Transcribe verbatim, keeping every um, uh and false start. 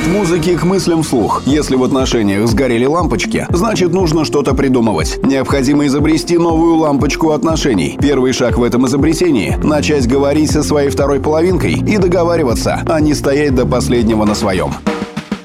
От музыки к мыслям вслух. Если в отношениях сгорели лампочки, значит нужно что-то придумывать. Необходимо изобрести новую лампочку отношений. Первый шаг в этом изобретении – начать говорить со своей второй половинкой и договариваться, а не стоять до последнего на своем.